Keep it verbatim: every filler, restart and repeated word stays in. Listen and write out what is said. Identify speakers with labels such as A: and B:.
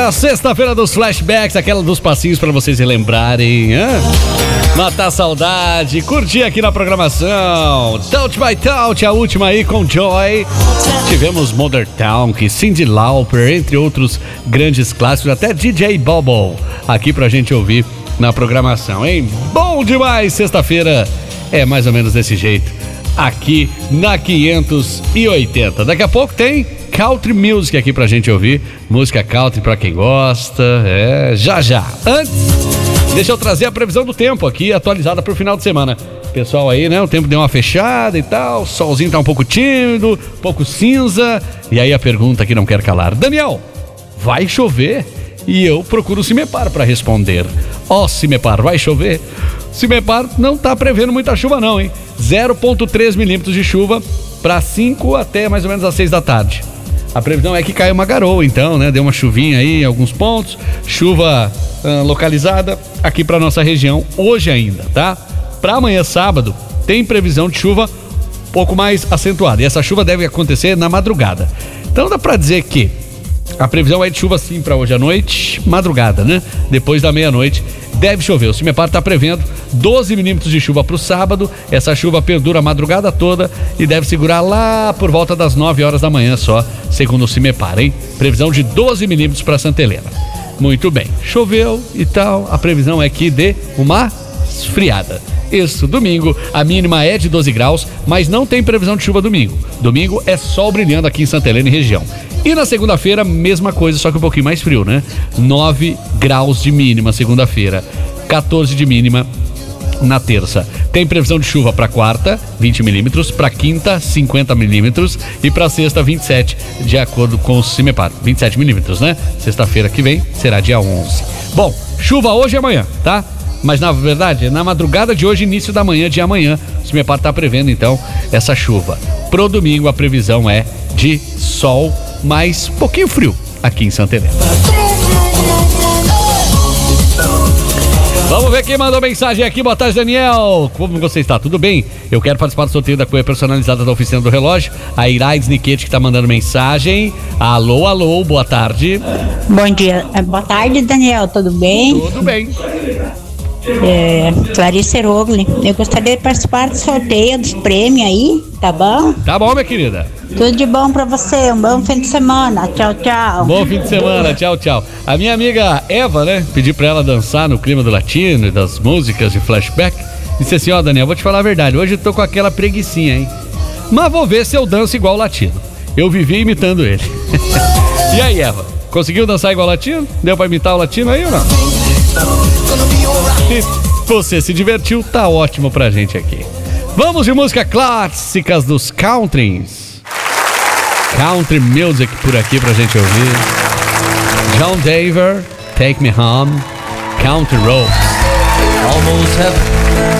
A: Sexta-feira, sexta-feira dos flashbacks, aquela dos passinhos pra vocês relembrarem, hein? Matar a saudade, curtir aqui na programação. Touch by Touch, a última aí com Joy. Tivemos Modern Town, Cyndi Lauper, entre outros grandes clássicos, até D J Bobo aqui pra gente ouvir na programação, hein? Bom demais, sexta-feira é mais ou menos desse jeito, aqui na quinhentos e oitenta. Daqui a pouco tem Country Music aqui pra gente ouvir, música country pra quem gosta, é, já já. Antes, deixa eu trazer a previsão do tempo aqui, atualizada pro final de semana. Pessoal aí, né, o tempo deu uma fechada e tal, o solzinho tá um pouco tímido, um pouco cinza, e aí a pergunta que não quer calar: Daniel, vai chover? E eu procuro o Cimepar pra responder. Ó, oh, Cimepar, vai chover? Cimepar não tá prevendo muita chuva não, hein? zero vírgula três milímetros de chuva para cinco até mais ou menos às seis da tarde. A previsão é que caia uma garoa, então, né? Deu uma chuvinha aí em alguns pontos, chuva uh, localizada aqui para nossa região hoje ainda, tá? Para amanhã sábado tem previsão de chuva um pouco mais acentuada, e essa chuva deve acontecer na madrugada. Então dá para dizer que a previsão é de chuva sim para hoje à noite, madrugada, né? Depois da meia-noite deve chover. O Cimepar está prevendo doze milímetros de chuva para o sábado. Essa chuva perdura a madrugada toda e deve segurar lá por volta das nove horas da manhã só, segundo o Cimepar, hein? Previsão de doze milímetros para Santa Helena. Muito bem, choveu e tal. A previsão é que dê uma esfriada. Isso, domingo, a mínima é de doze graus, mas não tem previsão de chuva domingo. Domingo é sol brilhando aqui em Santa Helena e região. E na segunda-feira, mesma coisa, só que um pouquinho mais frio, né? nove graus de mínima segunda-feira, quatorze de mínima na terça. Tem previsão de chuva para quarta, vinte milímetros, para quinta, cinquenta milímetros e para sexta, vinte e sete, de acordo com o Cimepar. vinte e sete milímetros, né? Sexta-feira que vem será dia onze. Bom, chuva hoje e amanhã, tá? Mas na verdade, na madrugada de hoje, início da manhã de amanhã, o Cimepar está prevendo então essa chuva. Pro domingo a previsão é de sol, mas pouquinho frio aqui em Santa Helena. Vamos ver quem mandou mensagem aqui. Boa tarde, Daniel. Como você está? Tudo bem? Eu quero participar do sorteio da cueca personalizada da Oficina do Relógio. A Iraide Niquete que está mandando mensagem. Alô, alô, boa tarde.
B: Bom dia. Boa tarde, Daniel. Tudo bem?
A: Tudo bem.
B: É, Clarice Rogli. Eu gostaria de participar do sorteio dos prêmios aí, tá bom?
A: Tá bom, minha querida.
B: Tudo de bom pra você, um bom fim de semana. Tchau, tchau.
A: Bom fim de semana, tchau, tchau. A minha amiga Eva, né, pedi pra ela dançar no clima do latino e das músicas de flashback. Disse assim: ó, Daniel, vou te falar a verdade, hoje eu tô com aquela preguicinha, hein? Mas vou ver se eu danço igual o latino. Eu vivi imitando ele. E aí, Eva, conseguiu dançar igual o latino? Deu pra imitar o latino aí ou não? Se você se divertiu, tá ótimo pra gente aqui. Vamos de música clássicas dos countries. Country Music por aqui pra gente ouvir. John Denver, Take Me Home, Country Roads.
C: Almost heaven.